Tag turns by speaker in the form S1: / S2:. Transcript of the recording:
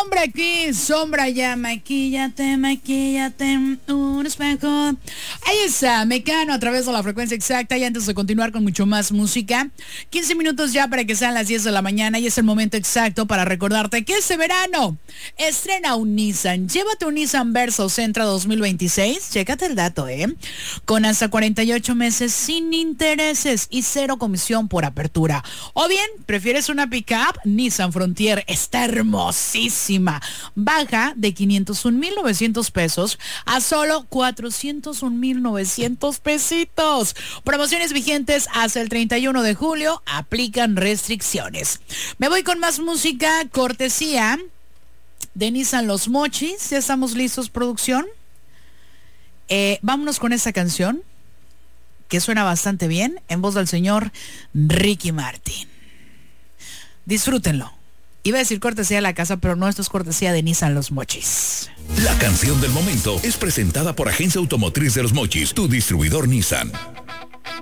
S1: sombra aquí, sombra ya, maquíllate, un espejo. Ahí está, Mecano a través de la frecuencia exacta. Y antes de continuar con mucho más música, 15 minutos ya para que sean las 10 de la mañana y es el momento exacto para recordarte que este verano estrena un Nissan. Llévate un Nissan Versa o Sentra 2026, chécate el dato, con hasta 48 meses sin intereses y cero comisión por apertura. O bien, ¿prefieres una pickup? Nissan Frontier está hermosísima. Baja de 501,900 pesos a solo 401,900 pesitos. Promociones vigentes hasta el 31 de julio. Aplican restricciones. Me voy con más música, cortesía de Nissan Los Mochis. ¿Ya estamos listos, producción? Vámonos con esta canción que suena bastante bien en voz del señor Ricky Martin. Disfrútenlo. Iba a decir cortesía de la casa, pero no, esto es cortesía de Nissan Los Mochis.
S2: La canción del momento es presentada por Agencia Automotriz de Los Mochis, tu distribuidor Nissan.